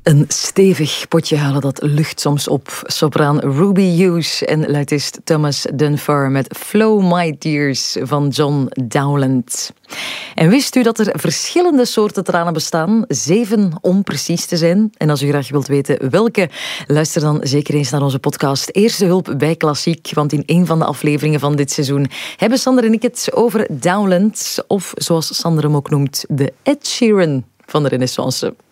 Een stevig potje halen, dat lucht soms op. Sopraan Ruby Hughes en luitist Thomas Dunbar met Flow My Tears van John Dowland. En wist u dat er verschillende soorten tranen bestaan? 7 om precies te zijn. En als u graag wilt weten welke, luister dan zeker eens naar onze podcast Eerste Hulp bij Klassiek. Want in een van de afleveringen van dit seizoen hebben Sander en ik het over Dowland. Of zoals Sander hem ook noemt, de Ed Sheeran van de Renaissance.